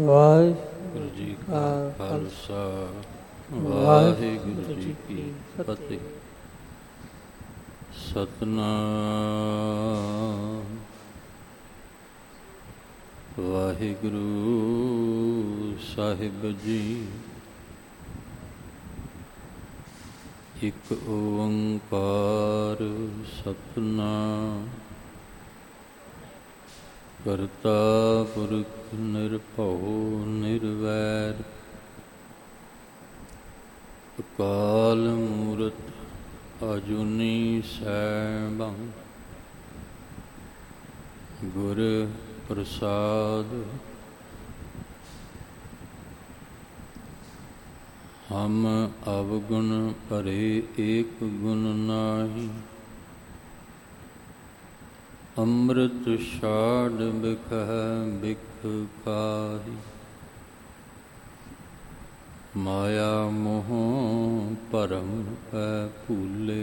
ਵਾਹਿਗੁਰੂ ਜੀ ਕਾ ਖਾਲਸਾ, ਵਾਹਿਗੁਰੂ ਜੀ ਕੀ ਫਤਿਹ। ਸਤਿਨਾਮ ਵਾਹਿਗੁਰੂ ਸਾਹਿਬ ਜੀ। ਇਕ ਓੰਕਾਰ ਸਤਿਨਾਮ ਕਰਤਾ ਪੁਰਖ ਨਿਰਭਉ ਨਿਰਵੈਰ, ਅਕਾਲ ਮੂਰਤ ਅਜੂਨੀ ਸੈਭੰ, ਗੁਰ ਪ੍ਰਸਾਦ। ਹਮ ਅਵਗੁਣ ਭਰੇ ਏਕ ਗੁਣ ਨਾਹੀ, ਅੰਮ੍ਰਿਤ ਛਾੜ ਬਿਖੈ ਬਿਖ ਕਾਹੀ। ਮਾਇਆ ਮੋਹ ਭਰਮ ਪੈ ਭੂਲੇ,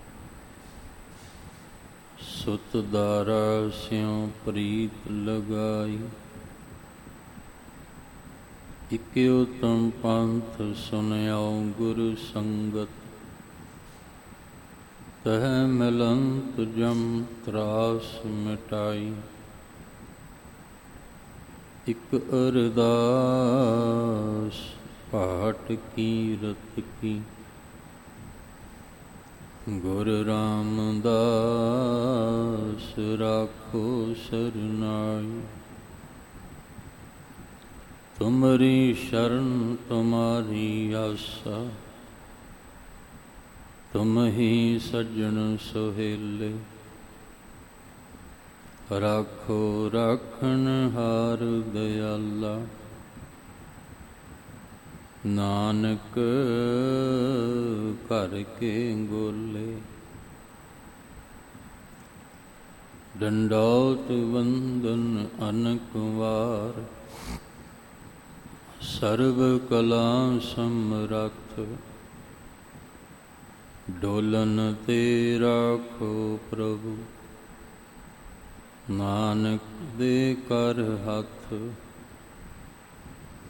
ਸੁਤ ਦਾਰਾ ਸਿਉ ਪ੍ਰੀਤ ਲਗਾਈ। ਇਕ ਊਤਮ ਪੰਥ ਸੁਨਿਆਉ ਗੁਰ ਸੰਗਤ, ਤਹ ਮਿਲੰਤ ਜਮ ਤਰਾਸ ਮਿਟਾਈ। ਇਕ ਅਰਦਾਸ ਪਾਟ ਕੀਰਤ ਕੀ, ਗੁਰ ਰਾਮਦਾਸ ਰਾਖੋ ਸਰਨਾਈ। ਤੁਮਰੀ ਸ਼ਰਨ ਤੁਮਾਰੀ ਆਸਾ, ਤੁਮ ਹੀ ਸੱਜਣ ਸੁਹੇਲੇ। ਰਾਖੋ ਰਾਖਣ ਹਾਰ ਦਇਆਲਾ, ਨਾਨਕ ਘਰ ਕੇ ਗੋਲੇ। ਡੰਡੌਤ ਵੰਦਨ ਅਨਕ ਵਾਰ, ਸਰਬ ਕਲਾ ਸਮਰੱਥ। ਡੋਲਨ ਤੇ ਰਾਖੋ ਪ੍ਰਭੂ, ਨਾਨਕ ਦੇ ਕਰ ਹੱਥ।